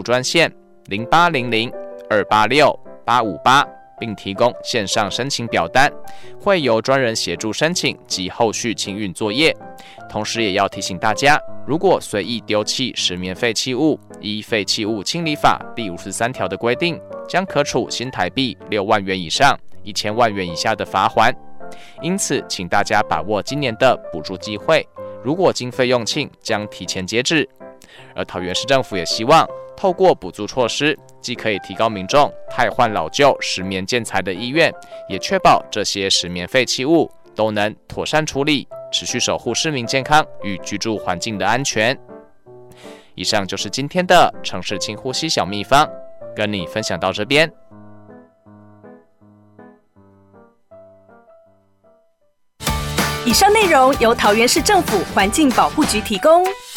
专线0800-286-858，并提供线上申请表单，会由专人协助申请及后续清运作业。同时也要提醒大家，如果随意丢弃石棉废弃物，依废弃物清理法第53条的规定，将可处新台币6万元以上1000万元以下的罚锾。因此，请大家把握今年的补助机会，如果经费用罄，将提前截止。而桃园市政府也希望透过补助措施，既可以提高民众汰换老旧石棉建材的意愿，也确保这些石棉废弃物都能妥善处理，持续守护市民健康与居住环境的安全。以上就是今天的城市轻呼吸小秘方，跟你分享到这边。 以上内容由桃园市政府环境保护局提供。